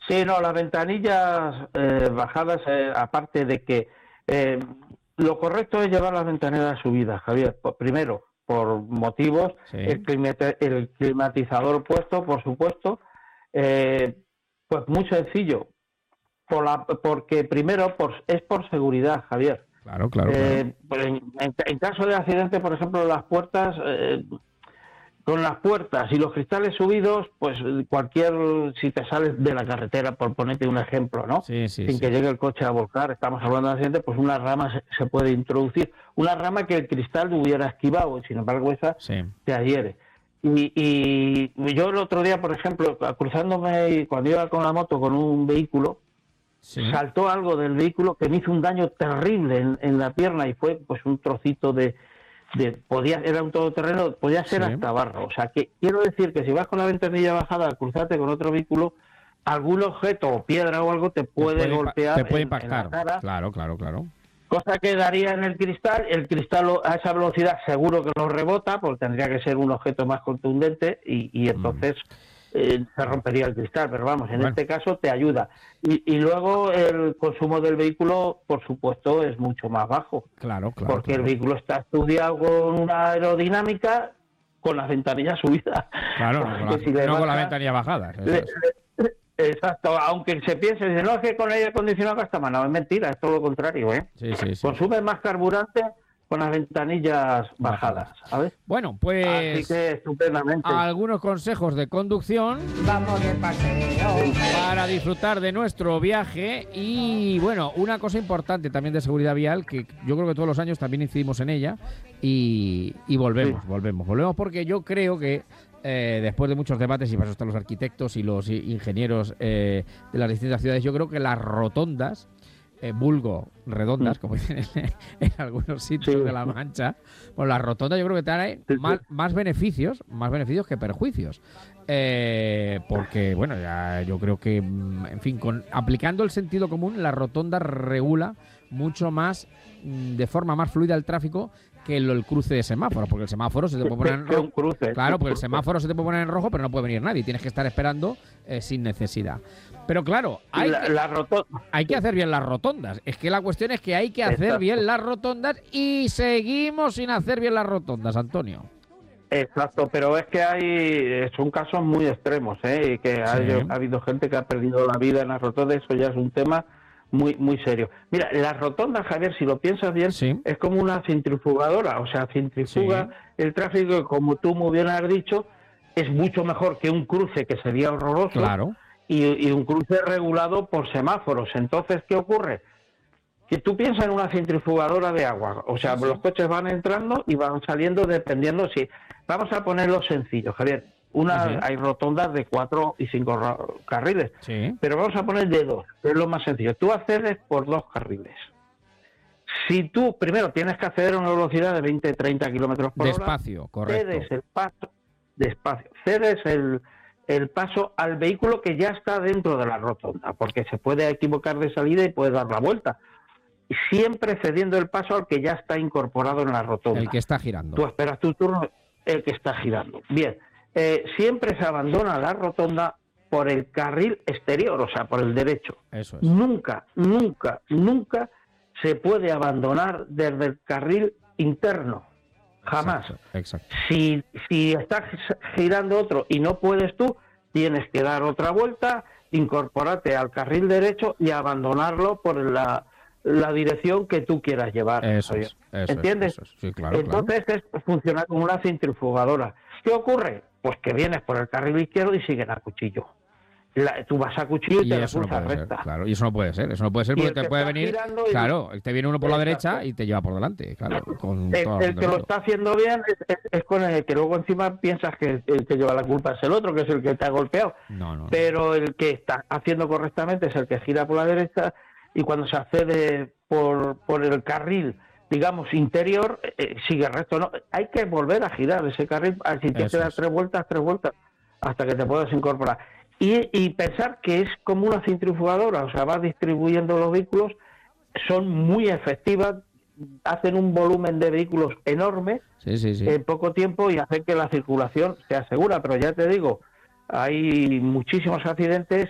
Sí, no, las ventanillas bajadas, aparte de que lo correcto es llevar las ventanillas subidas, Javier. Primero, por motivos, Sí, el climatizador puesto, por supuesto. Pues muy sencillo, porque primero es por seguridad, Javier. claro, claro, claro. Pues en caso de accidente, por ejemplo, las puertas, con las puertas y los cristales subidos, pues si te sales de la carretera, por ponerte un ejemplo, ¿no? Sí, sí, Sin que sí. llegue el coche a volcar, estamos hablando de accidente, pues una rama se puede introducir, una rama que el cristal hubiera esquivado, y sin embargo esa Sí, te adhiere. Y yo el otro día, por ejemplo, cruzándome, cuando iba con la moto con un vehículo, sí. saltó algo del vehículo que me hizo un daño terrible en la pierna, y fue pues un trocito era un todoterreno, podía ser Sí. hasta barro. O sea, que quiero decir que si vas con la ventanilla bajada a cruzarte con otro vehículo, algún objeto o piedra o algo te puede Te golpear puede en la impactar. cara, Claro, claro, claro. cosa que daría en el cristal a esa velocidad seguro que lo rebota, porque tendría que ser un objeto más contundente, y Mm, entonces se rompería el cristal, pero vamos, en Bueno, este caso te ayuda. Y luego el consumo del vehículo, por supuesto, es mucho más bajo, claro, claro, porque el claro. vehículo está estudiado con una aerodinámica con las ventanillas subidas. Claro, O sea, que si le no con las bajas, ventanillas bajadas, eso le- es. exacto, aunque se piense, dice, no, es que con el aire acondicionado gasta más, no, es mentira, es todo lo contrario, ¿eh? Sí, sí, sí. Consume más carburante con las ventanillas Bajadas. bajadas, ¿sabes? Bueno, Así pues que estupendamente. algunos consejos de conducción Vamos de paseo. para disfrutar de nuestro viaje. Y bueno, una cosa importante también de seguridad vial, que yo creo que todos los años también incidimos en ella, y Sí. volvemos porque yo creo que después de muchos debates, y para eso están los arquitectos y los ingenieros de las distintas ciudades, yo creo que las rotondas, vulgo redondas, como dicen en algunos sitios Sí, de La Mancha, pues las rotondas yo creo que traen sí, sí. más beneficios que perjuicios. Porque, bueno, ya yo creo que, en fin, aplicando el sentido común, la rotonda regula mucho más, de forma más fluida el tráfico que el cruce de semáforos, porque el semáforo se te puede poner en Que un rojo. cruce. Claro, porque el Cruce. semáforo se te puede poner en rojo, pero no puede venir nadie. Tienes que estar esperando sin necesidad. Pero claro, La rotonda. hay que hacer bien las rotondas. Es que la cuestión es que hay que hacer bien las rotondas y seguimos sin hacer bien las rotondas, Antonio. Exacto, pero es que son casos muy extremos, ¿eh? Y que Sí, ha habido gente que ha perdido la vida en las rotondas, eso ya es un tema muy, muy serio. Mira, las rotondas, Javier, si lo piensas bien, sí, es como una centrifugadora, o sea, centrifuga sí, el tráfico, y como tú muy bien has dicho, es mucho mejor que un cruce, que sería horroroso, claro. y un cruce regulado por semáforos. Entonces, ¿qué ocurre? Que tú piensas en una centrifugadora de agua, o sea, Sí, los sí, coches van entrando y van saliendo dependiendo si... Vamos a ponerlo sencillo, Javier. sí, sí, Hay rotondas de 4 y 5 carriles, sí. pero vamos a poner de 2, que es lo más sencillo. Tú accedes por 2 carriles. Si tú primero tienes que acceder a una velocidad de 20-30 km/h, Despacio, correcto. cedes el paso despacio, el paso al vehículo que ya está dentro de la rotonda, porque se puede equivocar de salida y puede dar la vuelta, siempre cediendo el paso al que ya está incorporado en la El que rotonda. está girando. Tú esperas tu turno, el que está girando. Bien, siempre se abandona la rotonda por el carril exterior, o sea, por el derecho. Eso es. Nunca, nunca, nunca se puede abandonar desde el carril interno. Jamás. Exacto, exacto. Si estás girando otro y no puedes tú, tienes que dar otra vuelta, incorporarte al carril derecho y abandonarlo por la dirección que tú quieras llevar. Eso es, eso ¿Entiendes? es, eso es. Sí, claro, Entonces funciona como una centrifugadora. ¿Qué ocurre? Pues que vienes por el carril izquierdo y siguen a cuchillo. Tú vas a cuchillo y Y te la eso no cruzas puede ser, recta. claro. Y eso no puede ser Y porque el te que puede está venir, girando claro, te viene uno por la Exacto. derecha y te lleva por delante, claro, con El, toda la el que lo está haciendo bien es con el que luego encima piensas que el que lleva la culpa es el otro, que es el que te ha golpeado. No. Pero el que está haciendo correctamente es el que gira por la derecha, y cuando se accede por el carril, digamos, interior, sigue recto. No, hay que volver a girar ese carril, si tienes que Eso dar es. tres vueltas, hasta que te puedas incorporar. Y pensar que es como una centrifugadora, o sea, va distribuyendo los vehículos, son muy efectivas, hacen un volumen de vehículos enorme Sí, sí, sí. en poco tiempo y hacen que la circulación sea segura. Pero ya te digo, hay muchísimos accidentes